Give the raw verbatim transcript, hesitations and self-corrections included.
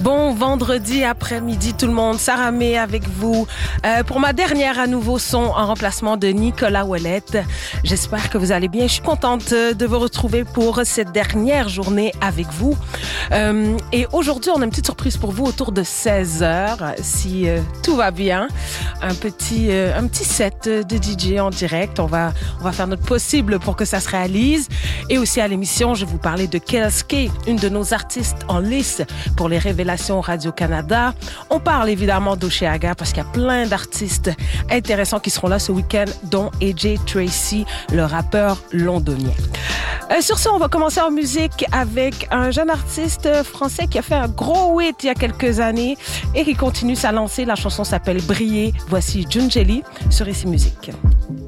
Bon vendredi après-midi tout le monde, Sarah May avec vous euh, pour ma dernière à nouveau son en remplacement de Nicolas Ouellette. J'espère que vous allez bien. Je suis contente de vous retrouver pour cette dernière journée avec vous. Euh, et aujourd'hui, on a une petite surprise pour vous autour de seize heures, si euh, tout va bien. Un petit, euh, un petit set de D J en direct. On va, on va faire notre possible pour que ça se réalise. Et aussi à l'émission, je vais vous parler de Kelske, une de nos artistes en lice pour les Révélations Radio-Canada. On parle évidemment d'Oshéaga parce qu'il y a plein d'artistes intéressants qui seront là ce week-end, dont A J Tracey, le rappeur londonien. Euh, sur ce, on va commencer en musique avec un jeune artiste français qui a fait un gros hit il y a quelques années et qui continue sa lancée. La chanson s'appelle Briller. Voici Jungeli sur Ici Musique.